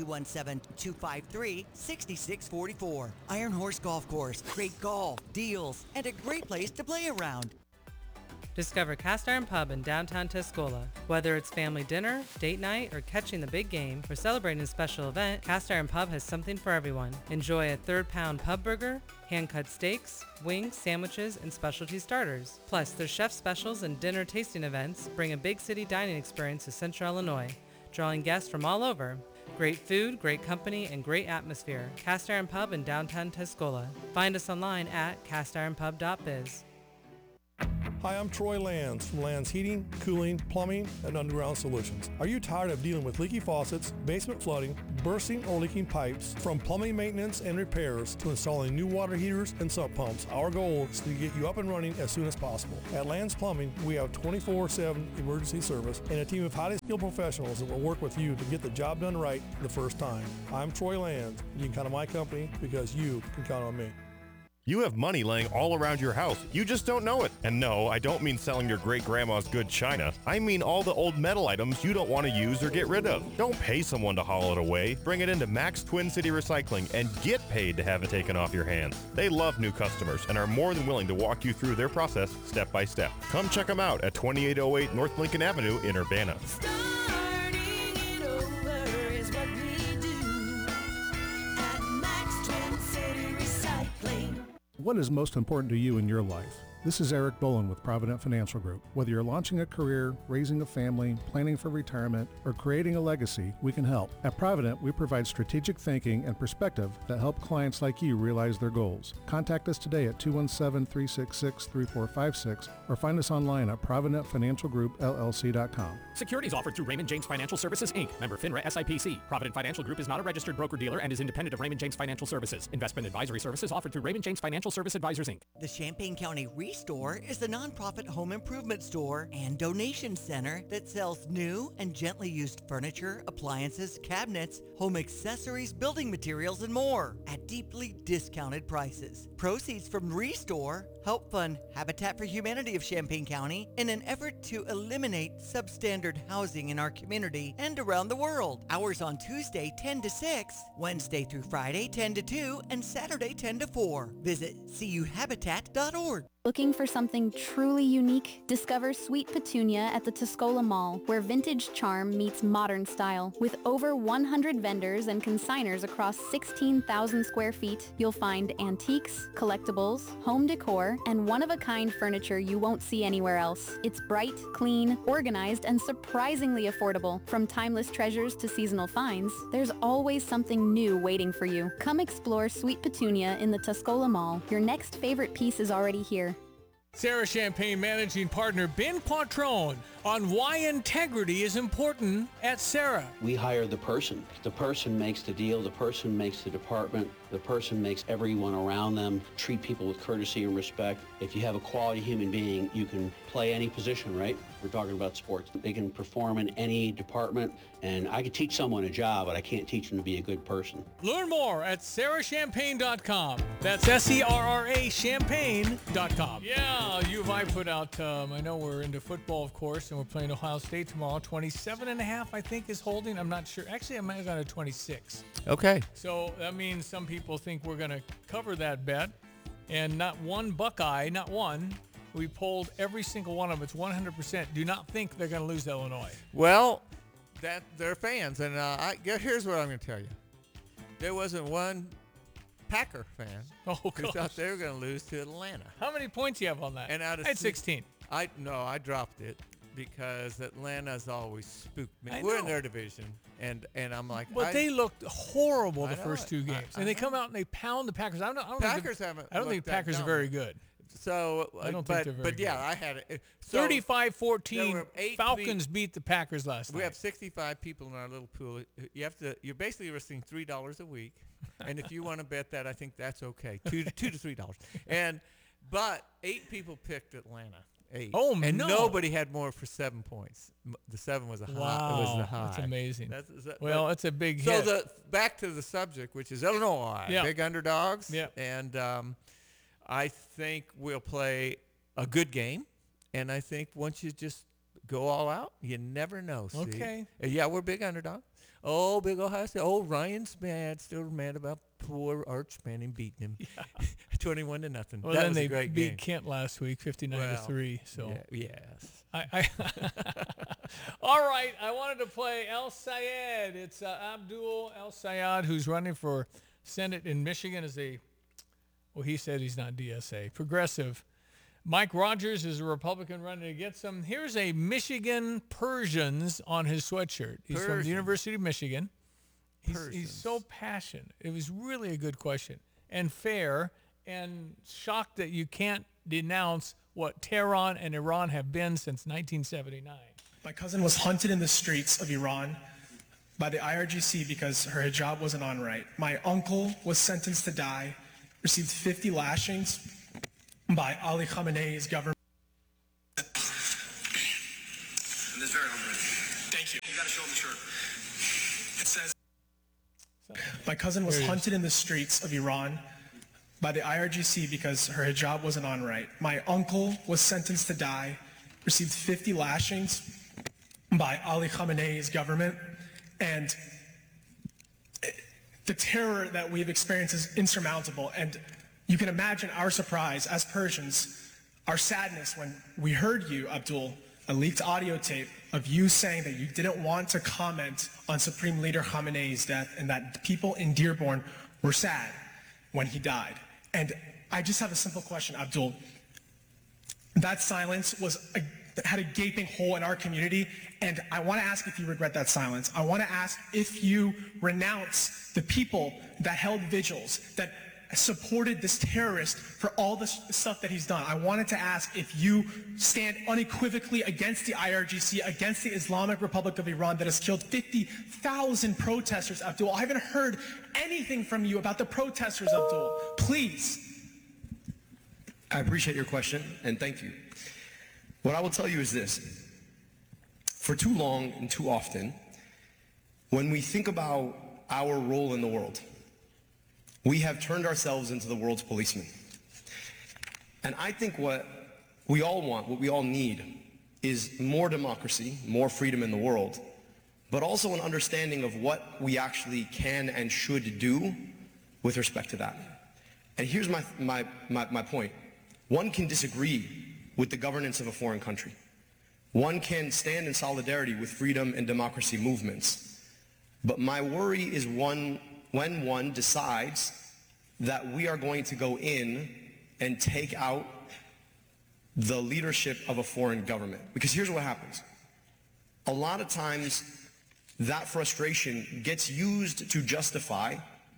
217-253-6644. Iron Horse Golf Course. Great golf, deals, and a great place to play around. Discover Cast Iron Pub in downtown Tuscola. Whether it's family dinner, date night, or catching the big game, or celebrating a special event, Cast Iron Pub has something for everyone. Enjoy a third-pound pub burger, hand-cut steaks, wings, sandwiches, and specialty starters. Plus, their chef specials and dinner tasting events bring a big city dining experience to Central Illinois, drawing guests from all over. Great food, great company, and great atmosphere. Cast Iron Pub in downtown Tuscola. Find us online at castironpub.biz. Hi, I'm Troy Lands from Lands Heating, Cooling, Plumbing, and Underground Solutions. Are you tired of dealing with leaky faucets, basement flooding, bursting or leaking pipes? From plumbing maintenance and repairs to installing new water heaters and sump pumps, our goal is to get you up and running as soon as possible. At Lands Plumbing, we have 24/7 emergency service and a team of highly skilled professionals that will work with you to get the job done right the first time. I'm Troy Lands, and you can count on my company because you can count on me. You have money laying all around your house. You just don't know it. And no, I don't mean selling your great-grandma's good china. I mean all the old metal items you don't want to use or get rid of. Don't pay someone to haul it away. Bring it into Max Twin City Recycling and get paid to have it taken off your hands. They love new customers and are more than willing to walk you through their process step by step. Come check them out at 2808 North Lincoln Avenue in Urbana. What is most important to you in your life? This is Eric Boland with Provident Financial Group. Whether you're launching a career, raising a family, planning for retirement, or creating a legacy, we can help. At Provident, we provide strategic thinking and perspective that help clients like you realize their goals. Contact us today at 217-366-3456 or find us online at providentfinancialgroupllc.com. Securities offered through Raymond James Financial Services, Inc., member FINRA SIPC. Provident Financial Group is not a registered broker-dealer and is independent of Raymond James Financial Services. Investment advisory services offered through Raymond James Financial Service Advisors, Inc. The Champaign County Restore is the nonprofit home improvement store and donation center that sells new and gently used furniture, appliances, cabinets, home accessories, building materials, and more at deeply discounted prices. Proceeds from Restore help fund Habitat for Humanity of Champaign County in an effort to eliminate substandard housing in our community and around the world. Hours on Tuesday 10 to 6, Wednesday through Friday 10 to 2, and Saturday 10 to 4. Visit cuhabitat.org. Looking for something truly unique? Discover Sweet Petunia at the Tuscola Mall, where vintage charm meets modern style. With over 100 vendors and consigners across 16,000 square feet, you'll find antiques, collectibles, home decor, and one-of-a-kind furniture you won't see anywhere else. It's bright, clean, organized, and surprisingly affordable. From timeless treasures to seasonal finds, there's always something new waiting for you. Come explore Sweet Petunia in the Tuscola Mall. Your next favorite piece is already here. Sarah Champagne Managing Partner Ben Quattrone on why integrity is important at Sarah. We hire the person. The person makes the deal. The person makes the department. The person makes everyone around them treat people with courtesy and respect. If you have a quality human being, you can play any position, right? We're talking about sports. They can perform in any department, and I could teach someone a job, but I can't teach them to be a good person. Learn more at sarahchampagne.com. That's SERRA champagne.com. Yeah, U of I put out, I know we're into football, of course, and we're playing Ohio State tomorrow. 27.5, I think, is holding. I'm not sure. Actually, I might have gone to 26. Okay. So that means some people think we're going to cover that bet, and not one Buckeye, not one. We polled every single one of them. It's 100%. Do not think they're going to lose to Illinois. Well, that they're fans, and here's what I'm going to tell you. There wasn't one Packer fan who thought they were going to lose to Atlanta. How many points do you have on that? And out of I had 16. I dropped it because Atlanta's always spooked me. I We're know. in their division, and I'm like, But they looked horrible the first two games, I and they know. come out and they pound the Packers. I don't Packers think haven't. I don't think looked that Packers are dumb. very good. So I don't think they're very But yeah, good. I had it. So 35-14. 8 Falcons beat the Packers last We night. have 65 people in our little pool. You're basically risking $3 a week, and if you want to bet that, I think that's okay. $2 to $3. But 8 people picked Atlanta. 8. Oh, and no. nobody had more for 7 points. The 7 was a high. Wow, It was the high. that's amazing. But- Well, it's a big so hit. back to the subject, which is Illinois, Yeah. big underdogs. Yeah. And I think we'll play a good game. And I think once you just go all out, you never know. Steve. Okay. Yeah, we're big underdog. Oh, big Ohio State. Oh, Ryan's mad. Still mad about poor Arch Manning beating him. Yeah. 21-0. Well, that then was they a great beat game. Kent last week, 59-3. So yes. All right, I wanted to play El Sayed. It's Abdul El Sayed, who's running for Senate in Michigan as he said he's not DSA, progressive. Mike Rogers is a Republican running against him. Here's a Michigan Persians on his sweatshirt. He's from the University of Michigan. He's so passionate. It was really a good question and fair, and shocked that you can't denounce what Tehran and Iran have been since 1979. My cousin was hunted in the streets of Iran by the IRGC because her hijab wasn't on right. My uncle was sentenced to die, received 50 lashings by Ali Khamenei's government. And this very humbling. Thank you. You got to show them the shirt. It says, my cousin was hunted in the streets of Iran by the IRGC because her hijab wasn't on right. My uncle was sentenced to die, received 50 lashings by Ali Khamenei's government, and the terror that we've experienced is insurmountable. And you can imagine our surprise as Persians, our sadness when we heard you, Abdul, a leaked audio tape of you saying that you didn't want to comment on Supreme Leader Khamenei's death and that people in Dearborn were sad when he died. And I just have a simple question, Abdul. That silence had a gaping hole in our community, and I want to ask if you regret that silence. I want to ask if you renounce the people that held vigils, that supported this terrorist for all the stuff that he's done. I wanted to ask if you stand unequivocally against the IRGC, against the Islamic Republic of Iran that has killed 50,000 protesters, Abdul. I haven't heard anything from you about the protesters, Abdul. Please. I appreciate your question, and thank you. What I will tell you is this. For too long and too often, when we think about our role in the world, we have turned ourselves into the world's policemen. And I think what we all want, what we all need, is more democracy, more freedom in the world, but also an understanding of what we actually can and should do with respect to that. And here's my point. One can disagree with the governance of a foreign country. One can stand in solidarity with freedom and democracy movements. But my worry is when one decides that we are going to go in and take out the leadership of a foreign government. Because here's what happens. A lot of times that frustration gets used to justify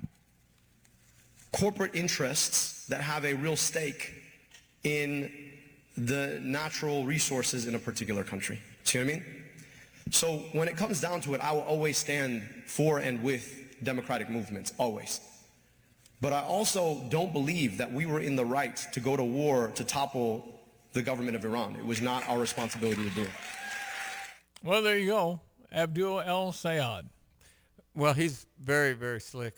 corporate interests that have a real stake in the natural resources in a particular country. See what I mean? So when it comes down to it, I will always stand for and with democratic movements, always. But I also don't believe that we were in the right to go to war to topple the government of Iran. It was not our responsibility to do it. Well, there you go. Abdul El Sayed. Well, he's very, very slick.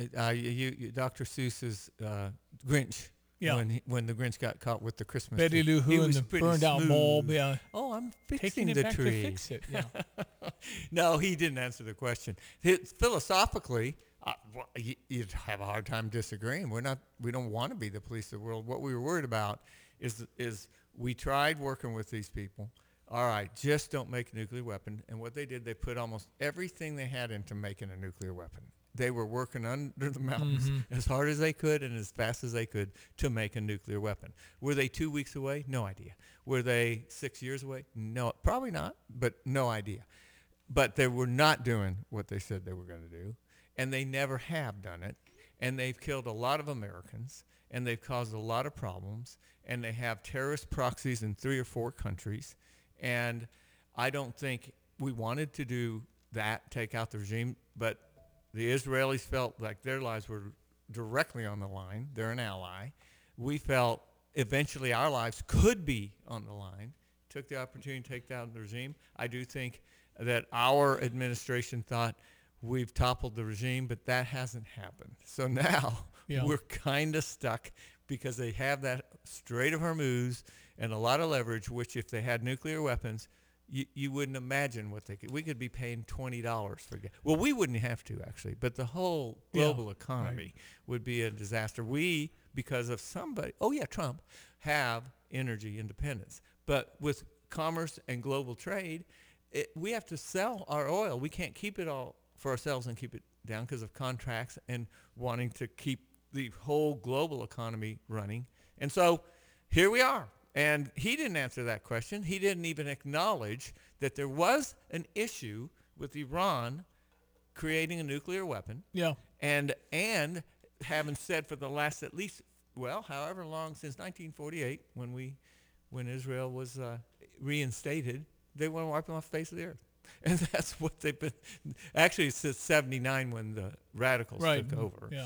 Dr. Seuss's Grinch. Yeah. When the Grinch got caught with the Christmas Betty tree. Lou Who and the burned out bulb. Yeah. Oh, I'm fixing Taking it the back tree. to fix it. Yeah. No, he didn't answer the question. Philosophically, you'd have a hard time disagreeing. We don't want to be the police of the world. What we were worried about is we tried working with these people. All right, just don't make a nuclear weapon. And what they did, they put almost everything they had into making a nuclear weapon. They were working under the mountains as hard as they could and as fast as they could to make a nuclear weapon. Were they 2 weeks away? No idea. Were they 6 years away? No, probably not, but no idea. But they were not doing what they said they were going to do, and they never have done it, and they've killed a lot of Americans, and they've caused a lot of problems, and they have terrorist proxies in 3 or 4 countries, and I don't think we wanted to do that, take out the regime, but the Israelis felt like their lives were directly on the line. They're an ally. We felt eventually our lives could be on the line, took the opportunity to take down the regime. I do think that our administration thought we've toppled the regime, but that hasn't happened. So now we're kind of stuck because they have that Strait of Hormuz and a lot of leverage, which if they had nuclear weapons, you wouldn't imagine what we could be paying $20 for gas. Well, we wouldn't have to actually, but the whole global economy would be a disaster. We, because of Trump, have energy independence. But with commerce and global trade, we have to sell our oil. We can't keep it all for ourselves and keep it down because of contracts and wanting to keep the whole global economy running. And so here we are. And he didn't answer that question. He didn't even acknowledge that there was an issue with Iran creating a nuclear weapon. Yeah. And having said for the last at least, however long, since 1948, when Israel was reinstated, they want to wipe them off the face of the earth. And that's what they've been, actually since 79 when the radicals took over. Yeah.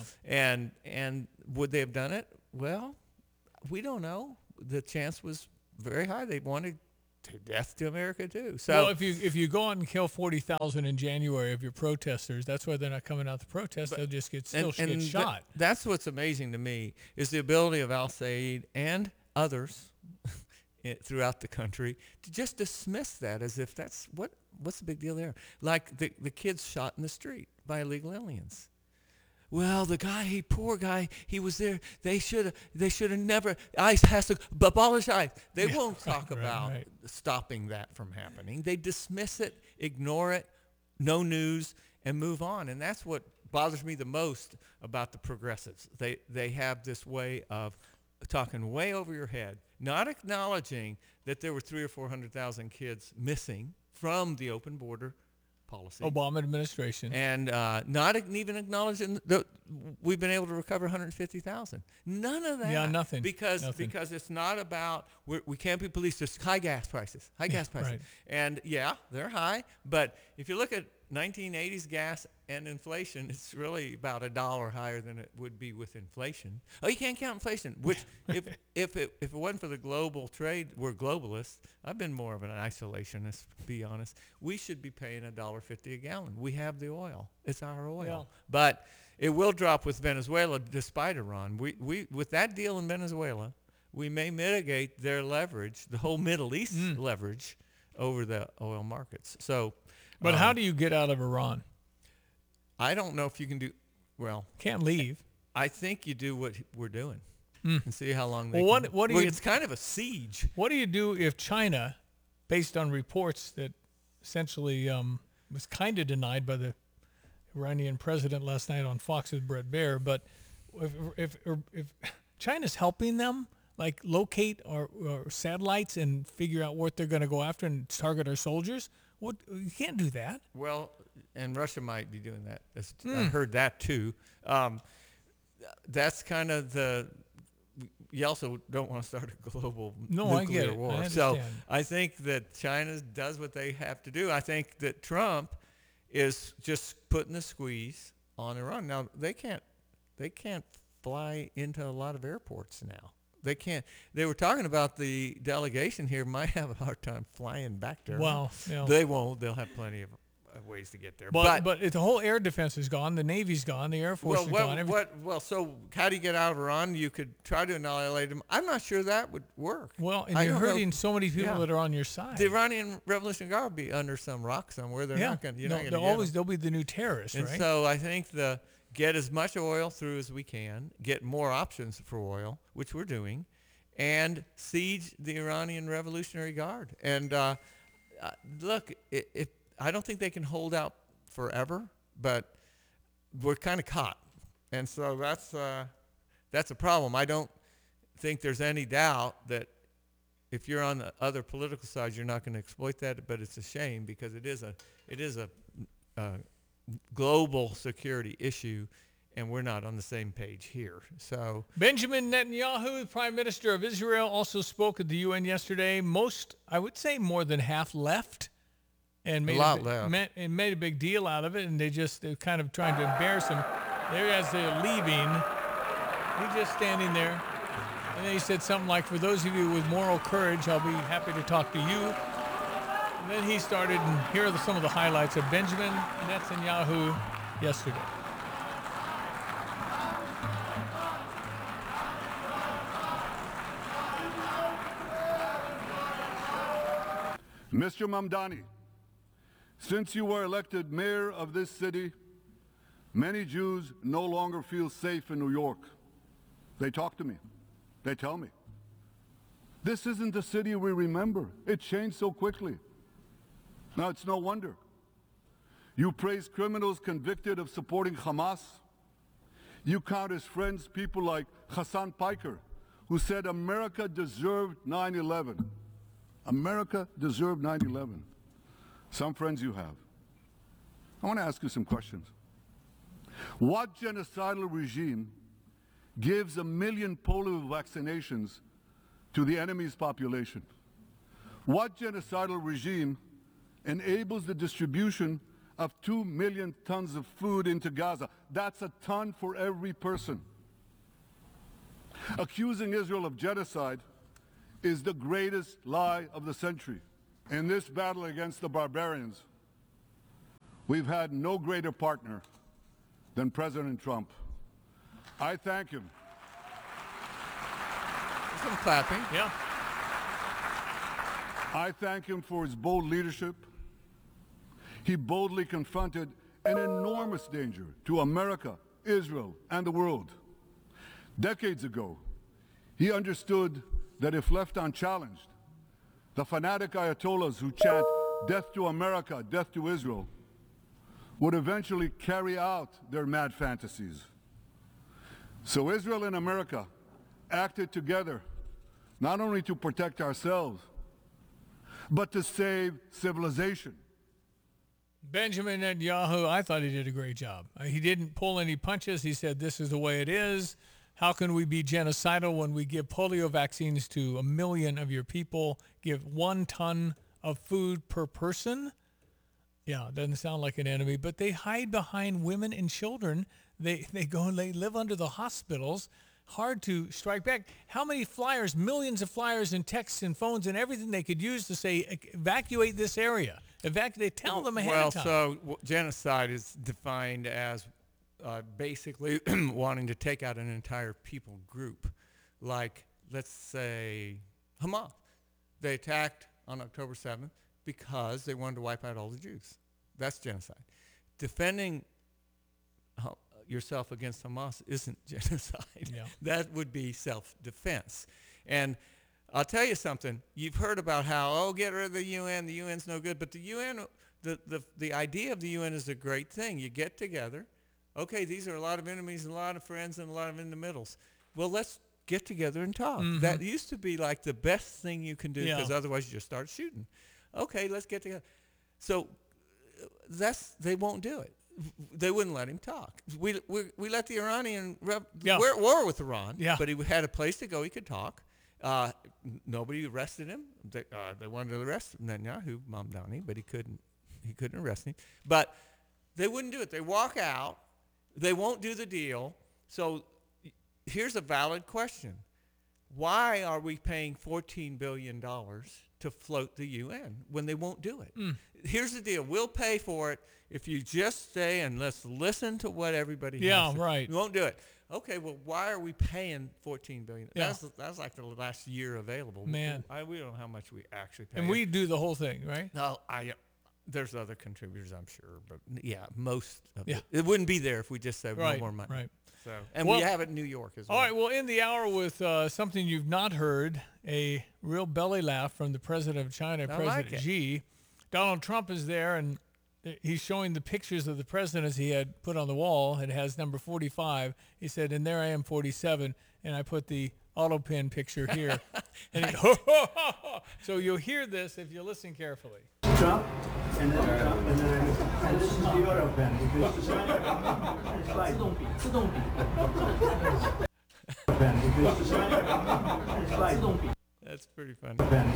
And would they have done it? Well, we don't know. The chance was very high. They wanted death to America too. So well, if you go out and kill 40,000 in January of your protesters, that's why they're not coming out to protest. They'll just get shot. That's what's amazing to me is the ability of Al-Said and others throughout the country to just dismiss that as if what's the big deal there? Like the kids shot in the street by illegal aliens. Well, poor guy, he was there. They should have never. ICE has to abolish ICE. They won't talk about stopping that from happening. They dismiss it, ignore it, no news, and move on. And that's what bothers me the most about the progressives. They have this way of talking way over your head, not acknowledging that there were 300,000 or 400,000 kids missing from the open border policy. Obama administration. And not even acknowledging that we've been able to recover 150,000. None of that. Yeah, nothing. Because it's not about, we can't be policed. There's high gas prices. Right. And they're high. But if you look at 1980s gas and inflation, it's really about $1 higher than it would be with inflation. Oh, you can't count inflation, which if it wasn't for the global trade, we're globalists. I've been more of an isolationist, to be honest. We should be paying $1.50 a gallon. We have the oil. It's our oil. Yeah. But it will drop with Venezuela despite Iran. We with that deal in Venezuela, we may mitigate their leverage, the whole Middle East leverage over the oil markets. So but how do you get out of Iran? I don't know if you can do, can't leave. I think you do what we're doing and see how long they it's kind of a siege. What do you do if China, based on reports that essentially was kind of denied by the Iranian president last night on Fox with Bret Baier, but if China's helping them, like locate our satellites and figure out what they're going to go after and target our soldiers, you can't do that. Well, and Russia might be doing that. I heard that too. That's kind of you also don't want to start a global nuclear war. I so I think that China does what they have to do. I think that Trump is just putting the squeeze on Iran. Now they can't fly into a lot of airports now. They can't. They were talking about the delegation here might have a hard time flying back there. Well, they won't. They'll have plenty of ways to get there. But the whole air defense is gone. The Navy's gone. The Air Force is gone. So how do you get out of Iran? You could try to annihilate them. I'm not sure that would work. Well, and you're hurting so many people that are on your side. The Iranian Revolutionary Guard will be under some rock somewhere. They're not going. They'll be the new terrorists, and right? And so I think get as much oil through as we can, get more options for oil, which we're doing, and siege the Iranian Revolutionary Guard. And look, I don't think they can hold out forever, but we're kind of caught. And so that's a problem. I don't think there's any doubt that if you're on the other political side, you're not going to exploit that, but it's a shame because it is a global security issue, and we're not on the same page here. So Benjamin Netanyahu, Prime Minister of Israel, also spoke at the UN yesterday. I would say more than half left. And made a big deal out of it, and they're kind of trying to embarrass him. There as they're leaving, he's just standing there. And then he said something like, for those of you with moral courage, I'll be happy to talk to you. And then he started, and here are some of the highlights of Benjamin Netanyahu yesterday. Mr. Mamdani, since you were elected mayor of this city, many Jews no longer feel safe in New York. They talk to me. They tell me. This isn't the city we remember. It changed so quickly. Now, it's no wonder. You praise criminals convicted of supporting Hamas. You count as friends people like Hassan Piker, who said America deserved 9/11. America deserved 9/11. Some friends you have. I want to ask you some questions. What genocidal regime gives 1 million polio vaccinations to the enemy's population? What genocidal regime enables the distribution of 2 million tons of food into Gaza? That's a ton for every person. Accusing Israel of genocide is the greatest lie of the century. In this battle against the barbarians, we've had no greater partner than President Trump. I thank him. Some clapping. Yeah. I thank him for his bold leadership. He boldly confronted an enormous danger to America, Israel, and the world. Decades ago, he understood that if left unchallenged, the fanatic Ayatollahs who chant death to America, death to Israel, would eventually carry out their mad fantasies. So Israel and America acted together, not only to protect ourselves, but to save civilization. Benjamin Netanyahu, I thought he did a great job. He didn't pull any punches. He said, this is the way it is. How can we be genocidal when we give polio vaccines to 1 million of your people, give 1 ton of food per person? Yeah, it doesn't sound like an enemy, but they hide behind women and children. They go and they live under the hospitals. Hard to strike back. How many flyers, millions of flyers and texts and phones and everything they could use to say, evacuate this area. They tell them ahead of time. So genocide is defined as basically wanting to take out an entire people group. Like, let's say, Hamas. They attacked on October 7th because they wanted to wipe out all the Jews. That's genocide. Defending yourself against Hamas isn't genocide. Yeah. That would be self-defense. And I'll tell you something. You've heard about how, get rid of the UN. The UN's no good. But the UN, the idea of the UN is a great thing. You get together. Okay, these are a lot of enemies and a lot of friends and a lot of in the middles. Well, let's get together and talk. Mm-hmm. That used to be like the best thing you can do because otherwise you just start shooting. Okay, let's get together. So they won't do it. They wouldn't let him talk. We let the Iranian we're at war with Iran, but he had a place to go. He could talk. Nobody arrested him. They wanted to arrest Netanyahu, Mamdani, but he couldn't arrest him. But they wouldn't do it. They walk out. They won't do the deal. So here's a valid question. Why are we paying $14 billion to float the UN when they won't do it? Here's the deal. We'll pay for it if you just stay and let's listen to what everybody has to say. Right. We won't do it. Okay, well, why are we paying $14 billion? Yeah. That's like the last year available. Man. We don't know how much we actually pay. And we do the whole thing, right? No, there's other contributors, I'm sure. But, most of it. It wouldn't be there if we just said no more money. Right. So, and we have it in New York as well. All right, we'll end the hour with something you've not heard, a real belly laugh from the president of China, President Xi. Donald Trump is there, and he's showing the pictures of the presidents he had put on the wall. It has number 45. He said, and there I am, 47, and I put the auto pen picture here. And so you'll hear this if you listen carefully. Trump, and this is the auto pen. It's like, That's pretty funny.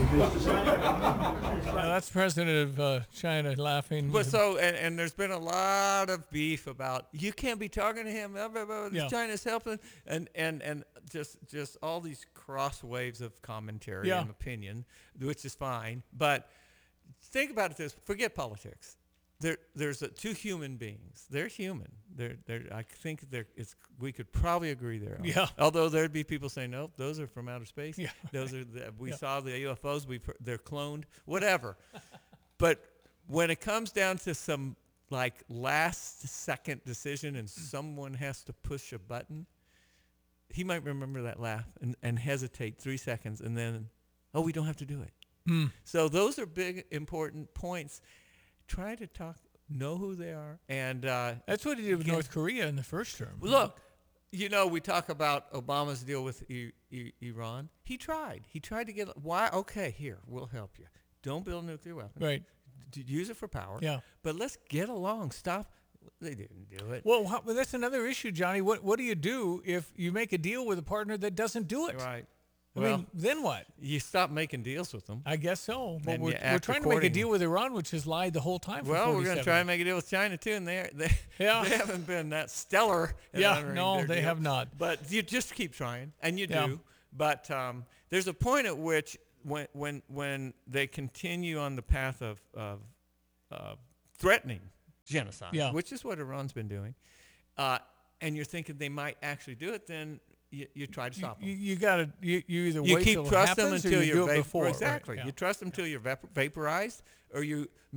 That's President of China laughing. But so, and there's been a lot of beef about you can't be talking to him. China's helping, and just all these cross waves of commentary and opinion, which is fine. But think about it this: forget politics. there's two human beings. They're human. I think we could probably agree there. Yeah. Although there'd be people saying, nope, those are from outer space. Yeah. Those are we saw the UFOs. They're cloned. Whatever. But when it comes down to some like last second decision and someone has to push a button, he might remember that laugh and hesitate 3 seconds and then, oh, we don't have to do it. Mm. So those are big, important points. Try to know who they are. And that's what he did with North Korea in the first term. Look, we talk about Obama's deal with Iran. He tried. He tried to get, why? Okay, here, we'll help you. Don't build a nuclear weapon. Right. Use it for power. Yeah. But let's get along. Stop. They didn't do it. Well, that's another issue, Johnny. What do you do if you make a deal with a partner that doesn't do it? Right. I mean, then what? You stop making deals with them. I guess so. But And we're trying to make a deal with Iran, which has lied the whole time. For Well, we're going to try and make a deal with China too, and they haven't been that stellar. No, they have not. But you just keep trying, and you Yeah. do. But there's a point at which when they continue on the path of threatening genocide, which is what Iran's been doing, and you're thinking they might actually do it, then you try to stop them. You got to you either you wait keep till it trust them happens until or you do you're it before. Exactly. Right, yeah. You trust them until you're vaporized, or you